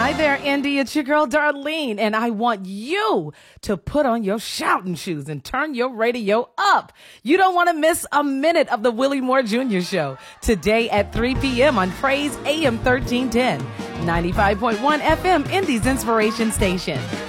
Hi there, Indy. It's your girl, Darlene, and I want you to put on your shouting shoes and turn your radio up. You don't want to miss a minute of the Willie Moore Jr. Show today at 3 p.m. on Praise AM 1310, 95.1 FM, Indy's Inspiration Station.